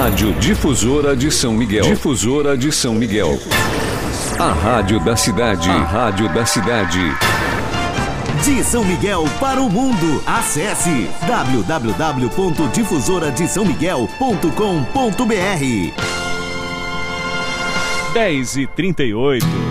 Rádio Difusora de São Miguel. Difusora de São Miguel. A rádio da cidade. A rádio da cidade. De São Miguel para o mundo. Acesse www.difusoradesãomiguel.com.br. 10h38.